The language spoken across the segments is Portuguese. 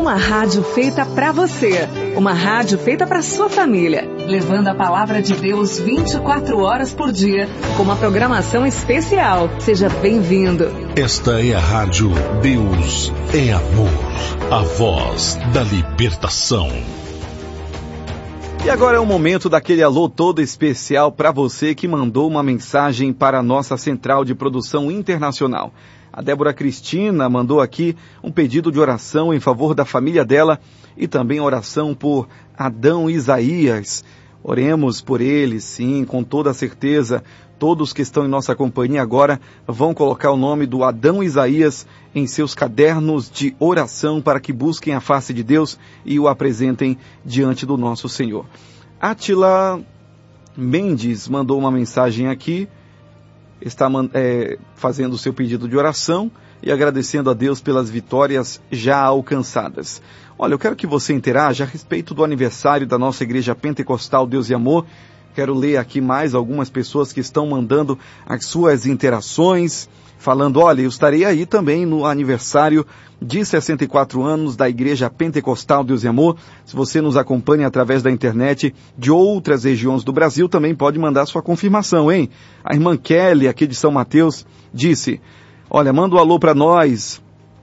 Uma rádio feita pra você. Uma rádio feita pra sua família. Levando a palavra de Deus 24 horas por dia. Com uma programação especial. Seja bem-vindo. Esta é a rádio Deus é Amor. A voz da libertação. E agora é o momento daquele alô todo especial para você que mandou uma mensagem para a nossa central de produção internacional. A Débora Cristina mandou aqui um pedido de oração em favor da família dela e também oração por Adão e Isaías. Oremos por eles, sim, com toda certeza. Todos que estão em nossa companhia agora vão colocar o nome do Adão e Isaías em seus cadernos de oração para que busquem a face de Deus e o apresentem diante do nosso Senhor. Átila Mendes mandou uma mensagem aqui, está fazendo o seu pedido de oração e agradecendo a Deus pelas vitórias já alcançadas. Olha, eu quero que você interaja a respeito do aniversário da nossa Igreja Pentecostal Deus e Amor. Quero ler aqui mais algumas pessoas que estão mandando as suas interações, falando, olha, eu estarei aí também no aniversário de 64 anos da Igreja Pentecostal Deus e Amor. Se você nos acompanha através da internet de outras regiões do Brasil, também pode mandar sua confirmação, hein? A irmã Kelly, aqui de São Mateus, disse, olha, manda um alô para nós,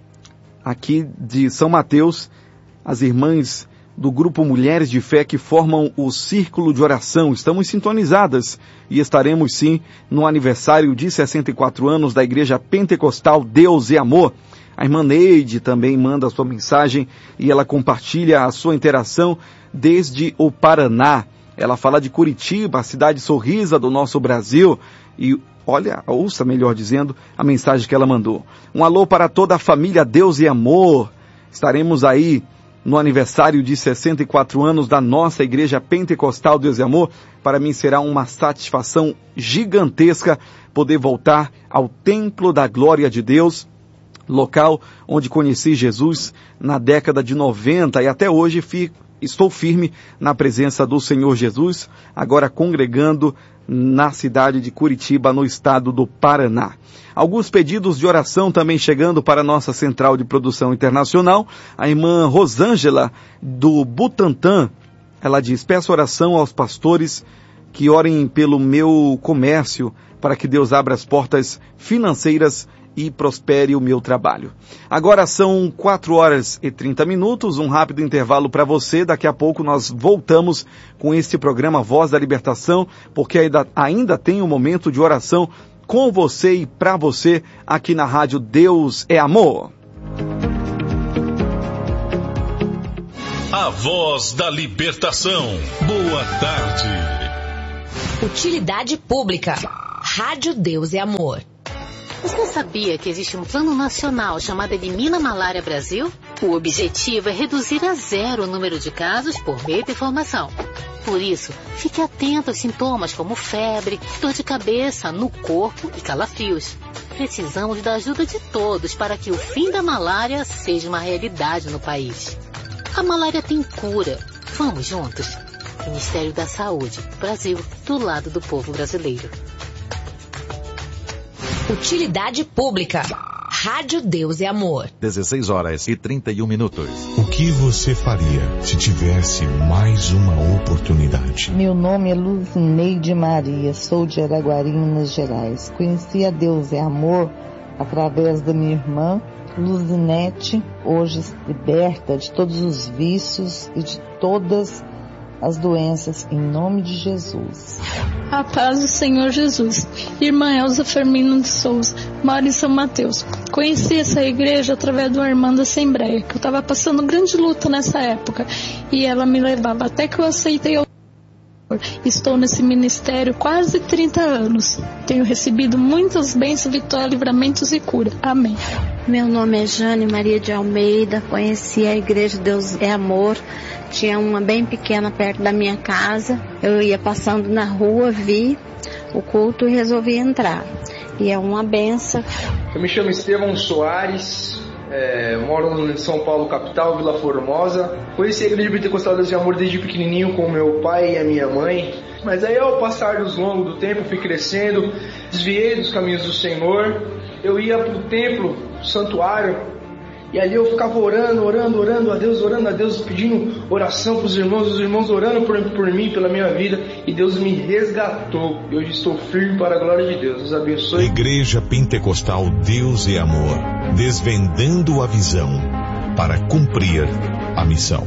aqui de São Mateus, as irmãs do grupo Mulheres de Fé que formam o Círculo de Oração. Estamos sintonizadas e estaremos sim no aniversário de 64 anos da Igreja Pentecostal Deus e Amor. A irmã Neide também manda a sua mensagem e ela compartilha a sua interação desde o Paraná. Ela fala de Curitiba, a cidade sorrisa do nosso Brasil. E olha, ouça melhor dizendo, a mensagem que ela mandou. Um alô para toda a família Deus e Amor. Estaremos aí no aniversário de 64 anos da nossa Igreja Pentecostal Deus e Amor. Para mim será uma satisfação gigantesca poder voltar ao Templo da Glória de Deus, local onde conheci Jesus na década de 90 e até hoje estou firme na presença do Senhor Jesus, agora congregando na cidade de Curitiba, no estado do Paraná. Alguns pedidos de oração também chegando para a nossa central de produção internacional. A irmã Rosângela, do Butantã, ela diz, peço oração aos pastores que orem pelo meu comércio, para que Deus abra as portas financeiras e prospere o meu trabalho. Agora são 4h30, um rápido intervalo para você. Daqui a pouco nós voltamos com este programa Voz da Libertação, porque ainda tem um momento de oração com você e para você aqui na rádio Deus é Amor. A Voz da Libertação. Boa tarde. Utilidade pública. Rádio Deus é Amor. Você sabia que existe um plano nacional chamado Elimina Malária Brasil? O objetivo é reduzir a zero o número de casos por meio da informação. Por isso, fique atento aos sintomas como febre, dor de cabeça, no corpo e calafrios. Precisamos da ajuda de todos para que o fim da malária seja uma realidade no país. A malária tem cura. Vamos juntos? Ministério da Saúde, Brasil, do lado do povo brasileiro. Utilidade pública. Rádio Deus é Amor. 16h31. O que você faria se tivesse mais uma oportunidade? Meu nome é Luzineide Maria, sou de Araguari, Minas Gerais. Conheci a Deus é Amor através da minha irmã, Luzinete, hoje liberta de todos os vícios e de todas as doenças, em nome de Jesus. A paz do Senhor Jesus. Irmã Elza Fermino de Souza, moro em São Mateus. Conheci essa igreja através de uma irmã da Assembleia, que eu estava passando grande luta nessa época, e ela me levava até que eu aceitei o Estou nesse ministério quase 30 anos. Tenho recebido muitas bênçãos, vitórias, livramentos e cura. Amém. Meu nome é Jane Maria de Almeida. Conheci a Igreja Deus é Amor. Tinha uma bem pequena perto da minha casa. Eu ia passando na rua, vi o culto e resolvi entrar. E é uma benção. Eu me chamo Estevão Soares. Moro em São Paulo, capital, Vila Formosa. Conheci a Igreja Pentecostal Deus e Amor desde pequenininho com meu pai e a minha mãe. Mas aí ao passar dos longos do tempo, fui crescendo, desviei dos caminhos do Senhor. Eu ia para o templo, santuário, E ali eu ficava orando a Deus, pedindo oração para os irmãos orando por mim, pela minha vida, e Deus me resgatou. E hoje estou firme para a glória de Deus. Deus abençoe. Igreja Pentecostal Deus e Amor, desvendando a visão para cumprir a missão.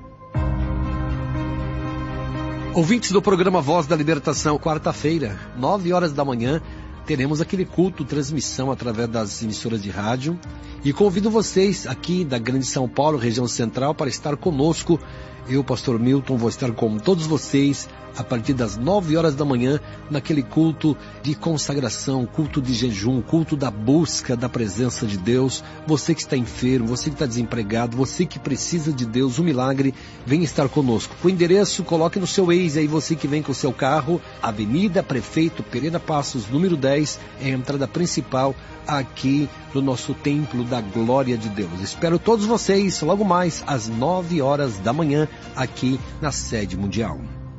Ouvintes do programa Voz da Libertação, quarta-feira, 9 horas da manhã, teremos aquele culto, transmissão através das emissoras de rádio. E convido vocês aqui da Grande São Paulo, região central, para estar conosco. Eu, pastor Milton, vou estar com todos vocês a partir das 9 horas da manhã, naquele culto de consagração, culto de jejum, culto da busca da presença de Deus. Você que está enfermo, você que está desempregado, você que precisa de Deus, um milagre, vem estar conosco. O endereço, coloque no seu Waze aí, você que vem com o seu carro, Avenida Prefeito Pereira Passos, número 10, é a entrada principal aqui no nosso Templo da Glória de Deus. Espero todos vocês logo mais às 9 horas da manhã, aqui na sede mundial.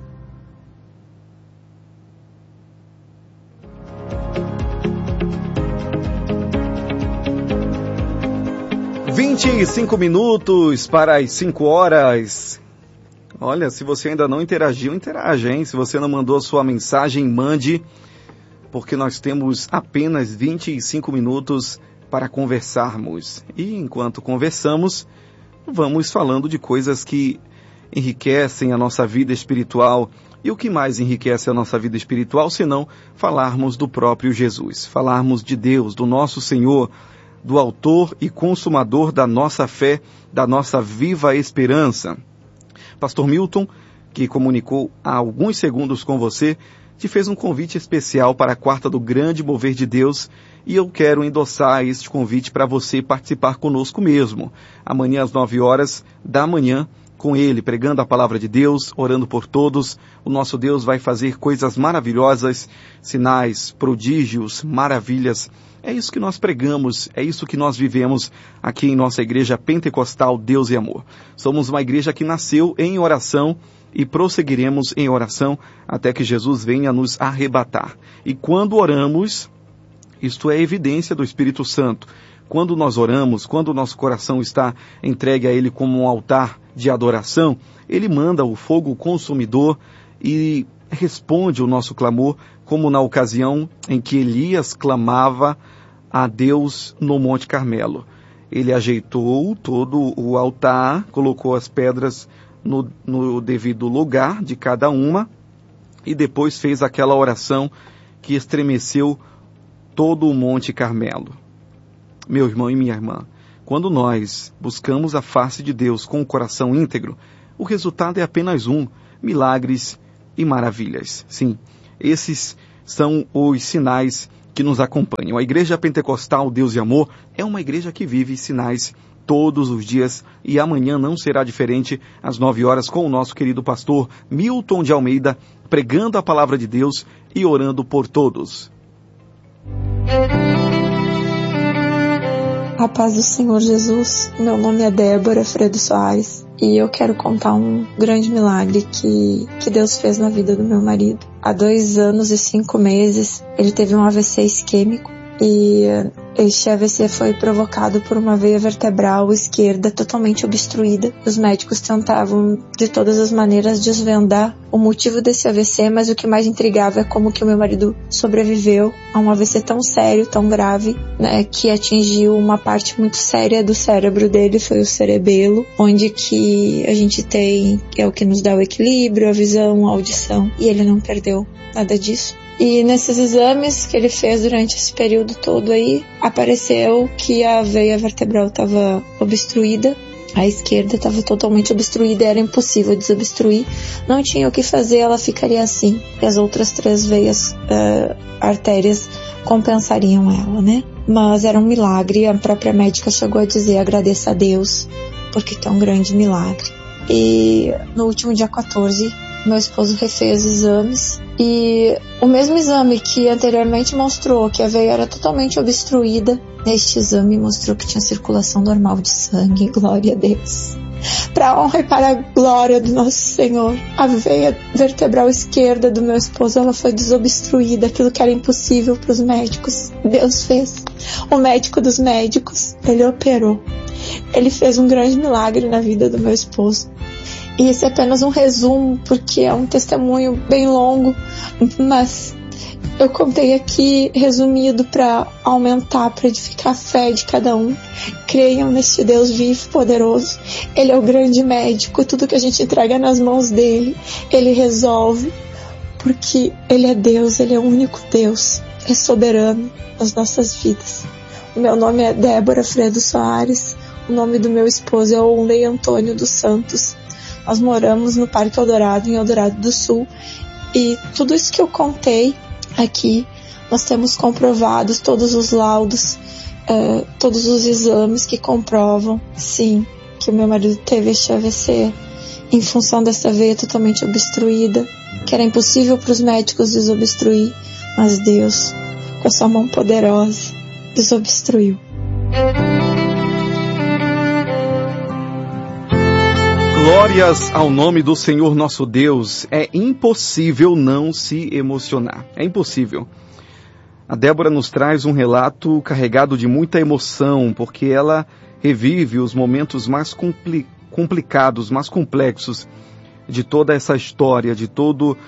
(25 minutos para as 5 horas). Olha, se você ainda não interagiu, interaja, hein? Se você não mandou a sua mensagem, mande, porque nós temos apenas 25 minutos para conversarmos. E enquanto conversamos, vamos falando de coisas que enriquecem a nossa vida espiritual. E o que mais enriquece a nossa vida espiritual, senão falarmos do próprio Jesus, falarmos de Deus, do nosso Senhor, do autor e consumador da nossa fé, da nossa viva esperança. Pastor Milton, que comunicou há alguns segundos com você, te fez um convite especial para a quarta do Grande Mover de Deus, e eu quero endossar este convite para você participar conosco mesmo. Amanhã às 9 horas da manhã, com ele, pregando a palavra de Deus, orando por todos, o nosso Deus vai fazer coisas maravilhosas, sinais, prodígios, maravilhas. É isso que nós pregamos, é isso que nós vivemos aqui em nossa Igreja Pentecostal Deus e Amor. Somos uma igreja que nasceu em oração e prosseguiremos em oração até que Jesus venha nos arrebatar. E quando oramos, isto é evidência do Espírito Santo. Quando nós oramos, quando o nosso coração está entregue a Ele como um altar de adoração, Ele manda o fogo consumidor e responde o nosso clamor, como na ocasião em que Elias clamava a Deus no Monte Carmelo. Ele ajeitou todo o altar, colocou as pedras no devido lugar de cada uma e depois fez aquela oração que estremeceu todo o Monte Carmelo. Meu irmão e minha irmã, quando nós buscamos a face de Deus com o coração íntegro, o resultado é apenas um: milagres e maravilhas. Sim, esses são os sinais que nos acompanham. A Igreja Pentecostal Deus e Amor é uma igreja que vive sinais todos os dias, e amanhã não será diferente, às 9 horas, com o nosso querido pastor Milton de Almeida, pregando a palavra de Deus e orando por todos. A paz do Senhor Jesus. Meu nome é Débora Fredo Soares e eu quero contar um grande milagre que Deus fez na vida do meu marido. Há 2 anos e 5 meses ele teve um AVC isquêmico e este AVC foi provocado por uma veia vertebral esquerda totalmente obstruída. Os médicos tentavam de todas as maneiras desvendar o motivo desse AVC, mas o que mais intrigava é como que o meu marido sobreviveu a um AVC tão sério, tão grave, né, que atingiu uma parte muito séria do cérebro dele, foi o cerebelo, onde que a gente tem, é o que nos dá o equilíbrio, a visão, a audição, e ele não perdeu nada disso. E nesses exames que ele fez durante esse período todo aí, apareceu que a veia vertebral estava obstruída, a esquerda estava totalmente obstruída, era impossível desobstruir, não tinha o que fazer, ela ficaria assim, e as outras 3 veias, artérias, compensariam ela, né? Mas era um milagre, a própria médica chegou a dizer: agradeça a Deus, porque que é um grande milagre. E no último dia 14, meu esposo refez exames e o mesmo exame que anteriormente mostrou que a veia era totalmente obstruída, neste exame mostrou que tinha circulação normal de sangue. Glória a Deus. Para a honra e para a glória do nosso Senhor, a veia vertebral esquerda do meu esposo, ela foi desobstruída, aquilo que era impossível para os médicos. Deus fez. O médico dos médicos, ele operou. Ele fez um grande milagre na vida do meu esposo. E esse é apenas um resumo, porque é um testemunho bem longo, mas eu contei aqui resumido para aumentar, para edificar a fé de cada um. Creiam neste Deus vivo, poderoso. Ele é o grande médico, tudo que a gente entrega nas mãos dele, ele resolve, porque ele é Deus, ele é o único Deus, é soberano nas nossas vidas. O meu nome é Débora Fredo Soares, o nome do meu esposo é Onley Antônio dos Santos. Nós moramos no Parque Eldorado, em Eldorado do Sul, e tudo isso que eu contei aqui, nós temos comprovados todos os laudos, todos os exames que comprovam, sim, que o meu marido teve este AVC em função dessa veia totalmente obstruída, que era impossível para os médicos desobstruir, mas Deus, com a sua mão poderosa, desobstruiu. Glórias ao nome do Senhor nosso Deus. É impossível não se emocionar. É impossível. A Débora nos traz um relato carregado de muita emoção, porque ela revive os momentos mais complicados, mais complexos de toda essa história, de todo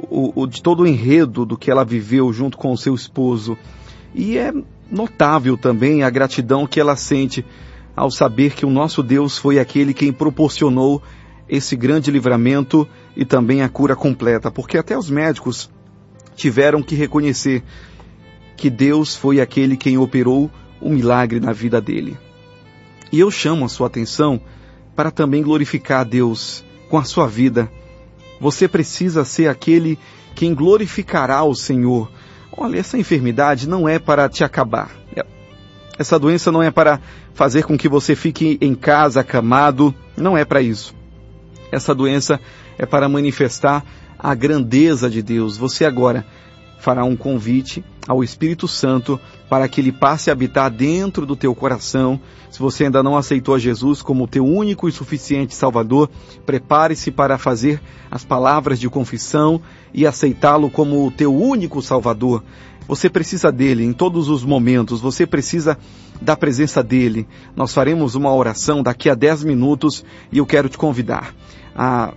o enredo do que ela viveu junto com o seu esposo. E é notável também a gratidão que ela sente ao saber que o nosso Deus foi aquele quem proporcionou esse grande livramento e também a cura completa, porque até os médicos tiveram que reconhecer que Deus foi aquele quem operou o milagre na vida dele. E eu chamo a sua atenção para também glorificar a Deus com a sua vida. Você precisa ser aquele quem glorificará o Senhor. Olha, essa enfermidade não é para te acabar. Essa doença não é para fazer com que você fique em casa acamado, não é para isso. Essa doença é para manifestar a grandeza de Deus. Você agora fará um convite ao Espírito Santo para que ele passe a habitar dentro do teu coração. Se você ainda não aceitou a Jesus como teu único e suficiente Salvador, prepare-se para fazer as palavras de confissão e aceitá-lo como o teu único Salvador. Você precisa dele em todos os momentos, você precisa da presença dele. Nós faremos uma oração daqui a 10 minutos e eu quero te convidar a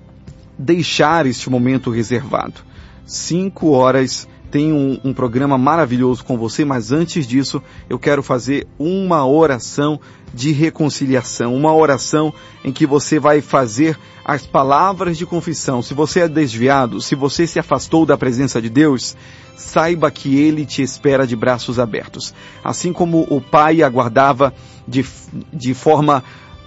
deixar este momento reservado. 5 horas tem um programa maravilhoso com você, mas antes disso eu quero fazer uma oração de reconciliação, uma oração em que você vai fazer as palavras de confissão. Se você é desviado, se você se afastou da presença de Deus, saiba que Ele te espera de braços abertos. Assim como o pai aguardava de forma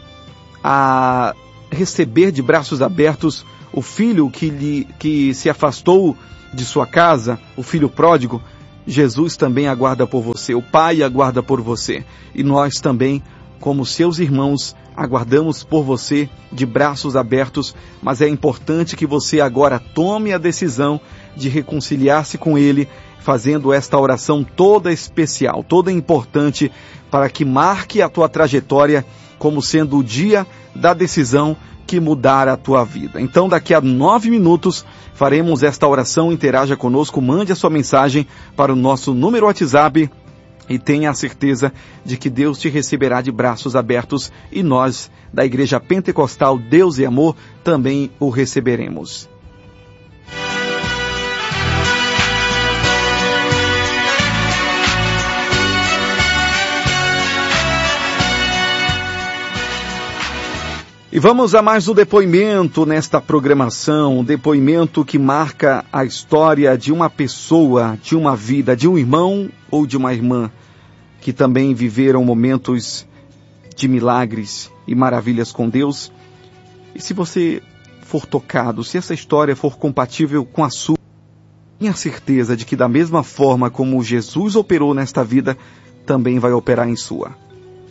a receber de braços abertos o filho que se afastou de sua casa, o filho pródigo, Jesus também aguarda por você, o Pai aguarda por você. E nós também, como seus irmãos, aguardamos por você de braços abertos, mas é importante que você agora tome a decisão de reconciliar-se com Ele, fazendo esta oração toda especial, toda importante, para que marque a tua trajetória como sendo o dia da decisão que mudar a tua vida. Então, daqui a 9 minutos, faremos esta oração. Interaja conosco, mande a sua mensagem para o nosso número WhatsApp e tenha a certeza de que Deus te receberá de braços abertos e nós, da Igreja Pentecostal Deus e Amor, também o receberemos. E vamos a mais um depoimento nesta programação, um depoimento que marca a história de uma pessoa, de uma vida, de um irmão ou de uma irmã, que também viveram momentos de milagres e maravilhas com Deus. E se você for tocado, se essa história for compatível com a sua, tenha certeza de que da mesma forma como Jesus operou nesta vida, também vai operar em sua.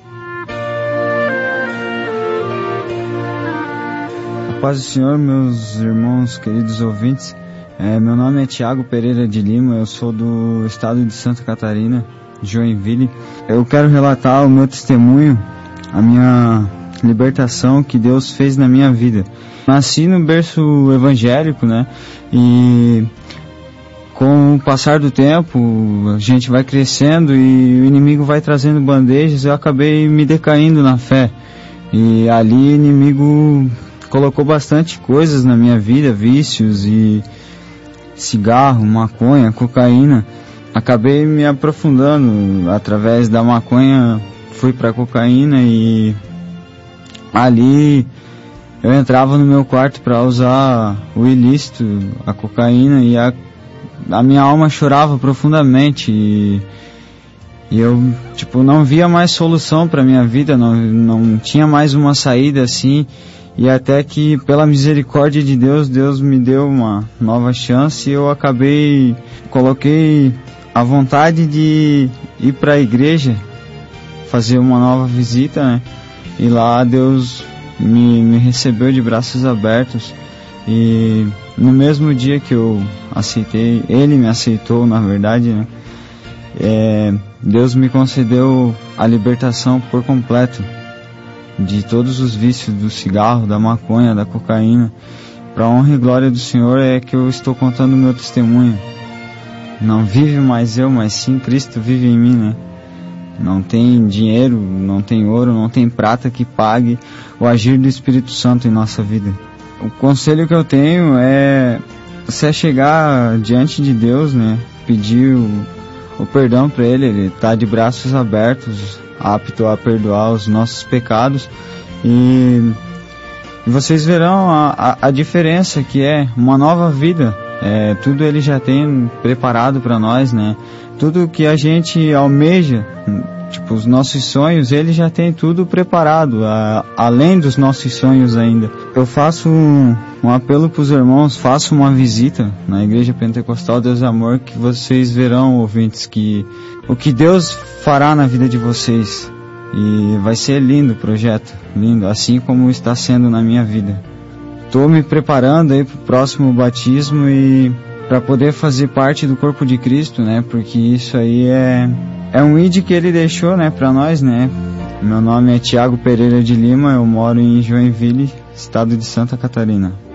Paz do Senhor, meus irmãos, queridos ouvintes. Meu nome é Tiago Pereira de Lima, eu sou do estado de Santa Catarina, de Joinville. Eu quero relatar o meu testemunho, a minha libertação que Deus fez na minha vida. Nasci no berço evangélico, né? E com o passar do tempo, a gente vai crescendo e o inimigo vai trazendo bandejas, eu acabei me decaindo na fé. E ali o inimigo colocou bastante coisas na minha vida, vícios e cigarro, maconha, cocaína. Acabei me aprofundando através da maconha, fui para cocaína e ali eu entrava no meu quarto para usar o ilícito, a cocaína, e a minha alma chorava profundamente e eu não via mais solução para minha vida, não tinha mais uma saída assim. E até que pela misericórdia de Deus, Deus me deu uma nova chance e eu coloquei a vontade de ir para a igreja, fazer uma nova visita, né? E lá Deus me recebeu de braços abertos, e no mesmo dia que eu aceitei, Ele me aceitou, na verdade, né? Deus me concedeu a libertação por completo de todos os vícios do cigarro, da maconha, da cocaína. Para a honra e glória do Senhor é que eu estou contando o meu testemunho. Não vive mais eu, mas sim Cristo vive em mim, né? Não tem dinheiro, não tem ouro, não tem prata que pague o agir do Espírito Santo em nossa vida. O conselho que eu tenho é você chegar diante de Deus, né? Pedir o perdão para Ele está de braços abertos, apto a perdoar os nossos pecados, e vocês verão a diferença que é uma nova vida. Tudo Ele já tem preparado para nós, né? Tudo que a gente almeja, os nossos sonhos, Ele já tem tudo preparado, além dos nossos sonhos ainda. Eu faço um apelo para os irmãos, faço uma visita na Igreja Pentecostal Deus é Amor, que vocês verão, ouvintes, que o que Deus fará na vida de vocês. E vai ser lindo o projeto, lindo, assim como está sendo na minha vida. Estou me preparando aí para o próximo batismo e para poder fazer parte do corpo de Cristo, né? Porque isso aí é um ID que Ele deixou, né, para nós, né? Meu nome é Tiago Pereira de Lima, eu moro em Joinville, estado de Santa Catarina.